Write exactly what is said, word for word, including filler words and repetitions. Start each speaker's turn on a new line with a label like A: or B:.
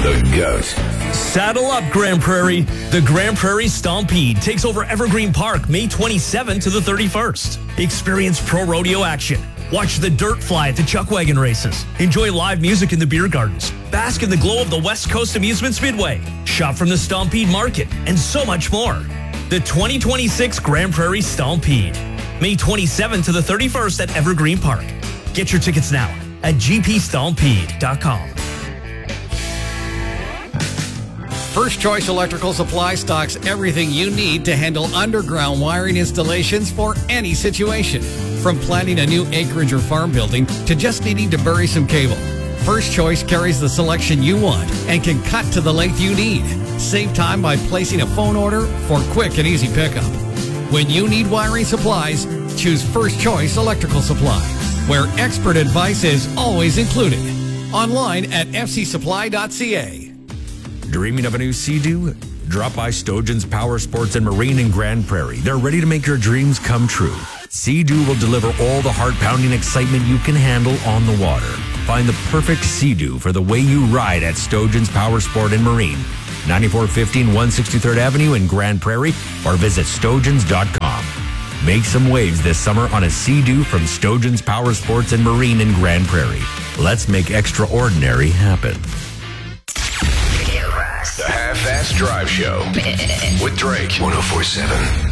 A: the GOAT.
B: Saddle up, Grand Prairie. The Grand Prairie Stompede takes over Evergreen Park May twenty-seventh to the thirty-first. Experience pro rodeo action. Watch the dirt fly at the chuck wagon races. Enjoy live music in the beer gardens. Bask in the glow of the West Coast Amusement Midway. Shop from the Stompede Market and so much more. The twenty twenty-six Grand Prairie Stompede. May twenty-seventh to the thirty-first at Evergreen Park. Get your tickets now at g p stompede dot com.
C: First Choice Electrical Supply stocks everything you need to handle underground wiring installations for any situation. From planning a new acreage or farm building to just needing to bury some cable. First Choice carries the selection you want and can cut to the length you need. Save time by placing a phone order for quick and easy pickup. When you need wiring supplies, choose First Choice Electrical Supply, where expert advice is always included. Online at f c supply dot c a.
D: Dreaming of a new Sea-Doo? Drop by Stojan's Power Sports and Marine in Grand Prairie. They're ready to make your dreams come true. Sea-Doo will deliver all the heart-pounding excitement you can handle on the water. Find the perfect Sea-Doo for the way you ride at Stojan's Power Sport and Marine, ninety-four fifteen one hundred sixty-third Avenue in Grand Prairie, or visit stojans dot com. Make some waves this summer on a Sea-Doo from Stojan's Power Sports and Marine in Grand Prairie. Let's make extraordinary happen.
A: The Half-Ass Drive Show with Drake. one oh four point seven